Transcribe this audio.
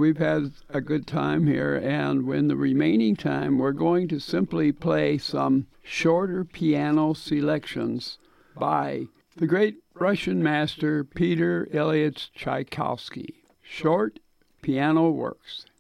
We've had a good time here, and in the remaining time, we're going to simply play some shorter piano selections by the great Russian master Peter Ilyich Tchaikovsky. Short piano works.